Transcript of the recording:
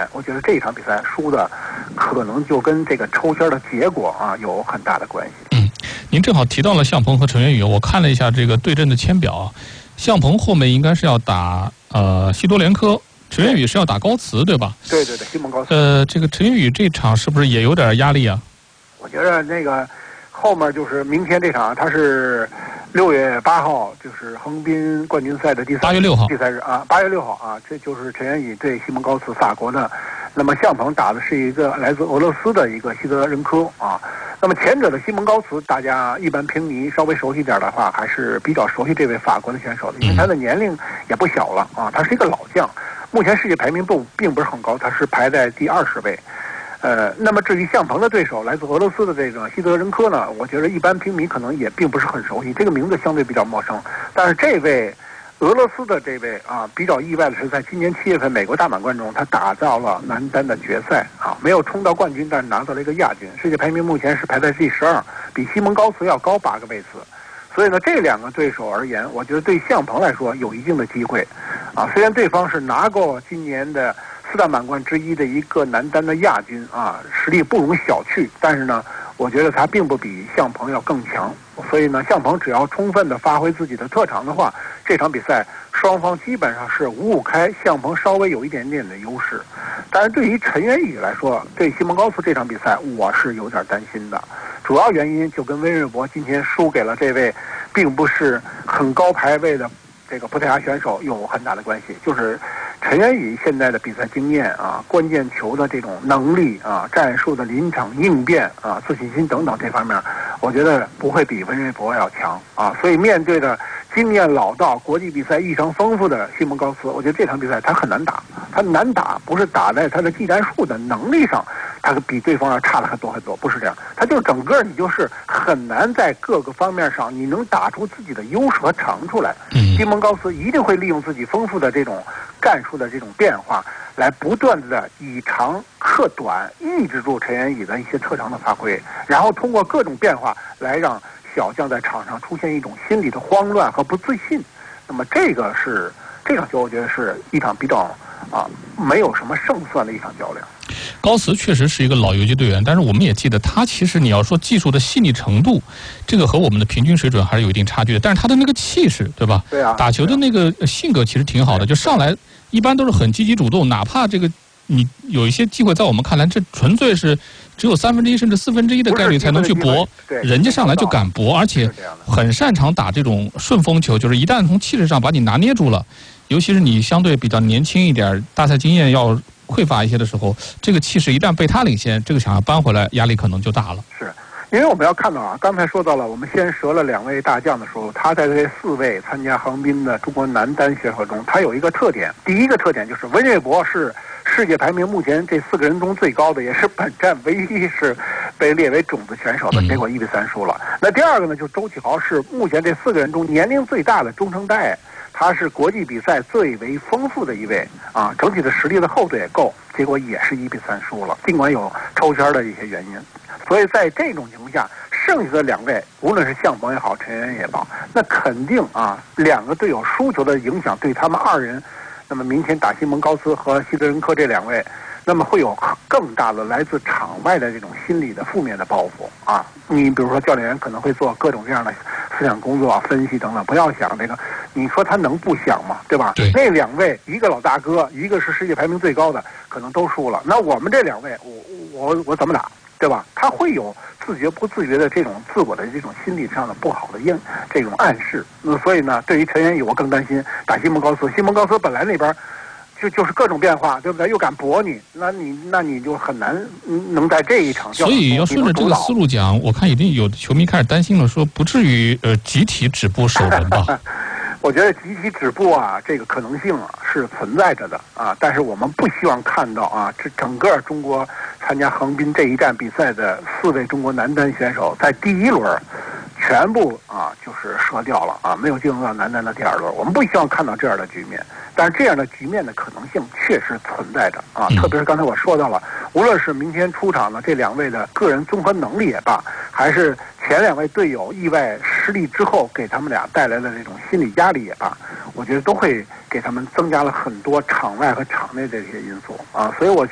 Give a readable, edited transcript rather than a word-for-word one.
言，我觉得这一场比赛输的可能就跟这个抽签的结果啊有很大的关系。 您正好提到了项鹏和陈元宇，我看了一下这个对阵的签表，项鹏后面应该是要打西多连科，陈元宇是要打高茨，对吧？ 对，西蒙高茨。 这个陈元宇这场是不是也有点压力啊？ 我觉得那个后面就是明天这场，他是6月8号，就是横滨冠军赛的第3日啊，8月6号啊，这就是陈元宇对西蒙高茨法国的。那么项鹏打的是一个来自俄罗斯的一个西德仁科啊。那么前者的西蒙高茨，大家一般平迷稍微熟悉点的话，还是比较熟悉这位法国的选手的，因为他的年龄也不小了啊，他是一个老将，目前世界排名并不是很高，他是排在第20位。那么至于项鹏的对手来自俄罗斯的这个西德仁科呢，我觉得一般平民可能也并不是很熟悉，这个名字相对比较陌生。但是这位俄罗斯的这位啊，比较意外的是，在今年7月份美国大满贯中，他打到了男单的决赛啊，没有冲到冠军，但是拿到了一个亚军。世界排名目前是排在第12，比西蒙高茨要高8个位次。所以呢，这两个对手而言，我觉得对项鹏来说有一定的机会啊。虽然对方是拿过今年的4大满贯之一的一个男单的亚军啊，实力不容小觑，但是呢，我觉得他并不比项鹏要更强。所以呢，项鹏只要充分的发挥自己的特长的话，这场比赛双方基本上是5-5开，项鹏稍微有一点点的优势。但是对于陈元宇来说，对西蒙高茨这场比赛我是有点担心的，主要原因就跟温瑞博今天输给了这位并不是很高排位的这个葡萄牙选手有很大的关系。就是陈元宇现在的比赛经验啊，关键球的这种能力啊，战术的临场应变啊，自信心等等这方面，我觉得不会比温瑞博要强啊。所以面对着经验老道、国际比赛异常丰富的西蒙高茨，我觉得这场比赛他很难打。他难打不是打在他的技战术的能力上，他比对方要差了很多很多，不是这样。他就整个你就是很难在各个方面上你能打出自己的优势和长处来。西蒙高茨一定会利用自己丰富的这种战术的这种变化，来不断的以长克短，抑制住陈元宇的一些特长的发挥，然后通过各种变化来让小将在场上出现一种心理的慌乱和不自信。那么这场球，我觉得是一场比较没有什么胜算的一场较量。 高茨确实是一个老游击队员，但是我们也记得他其实你要说技术的细腻程度，这个和我们的平均水准还是有一定差距的。但是他的那个气势，对吧？ 对啊， 打球的那个性格其实挺好的，就上来一般都是很积极主动，哪怕这个你有一些机会，在我们看来这纯粹是只有1/3甚至1/4的概率才能去搏，人家上来就敢搏，而且很擅长打这种顺风球，就是一旦从气势上把你拿捏住了，尤其是你相对比较年轻一点，大赛经验要匮乏一些的时候，这个气势一旦被他领先，这个想要扳回来压力可能就大了。 是因为我们要看到啊，刚才说到了，我们先折了2位大将的时候，他在这4位参加横滨的中国男单选手中，他有一个特点，第一个特点就是温瑞博是世界排名目前这4个人中最高的，也是本站唯一是被列为种子选手的，结果1-3输了。那第二个呢，就是周启豪是目前这4个人中年龄最大的中生代，他是国际比赛最为丰富的一位啊，整体的实力的厚度也够，结果也是1-3输了，尽管有抽签的一些原因。所以在这种情况下，剩下的2位，无论是项鹏也好，陈元宇也好，那肯定啊，2个队友输球的影响对他们2人，那么明天打西蒙高茨和西德仁科这2位，那么会有更大的来自场外的这种心理的负面的包袱啊。你比如说教练员可能会做各种这样的思想工作啊、分析等等，不要想这个，你说他能不想吗？对吧？ 对。 那2位，一个老大哥，一个是世界排名最高的，可能都输了。那我们这2位，我怎么打？对吧？他会有自觉不自觉的这种自我的这种心理上的不好的这种暗示。所以呢，对于陈元宇，我更担心打西蒙高茨。西蒙高茨本来那边就是各种变化，对不对？又敢搏你，那你就很难能在这一场。 所以要顺着这个思路讲，我看已经有的球迷开始担心了，说不至于集体止步首轮吧？ 我觉得集体止步啊，这个可能性啊是存在着的啊，但是我们不希望看到啊，这整个中国参加横滨这一站比赛的4位中国男单选手在第1轮全部啊就是折掉了啊，没有进入到男单的第2轮。我们不希望看到这样的局面，但是这样的局面的可能性确实存在着啊，特别是刚才我说到了，无论是明天出场的这2位的个人综合能力也罢，还是前2位队友意外失利之后给他们俩带来的这种心理压力也罢，我觉得都会给他们增加了很多场外和场内的这些因素啊，所以我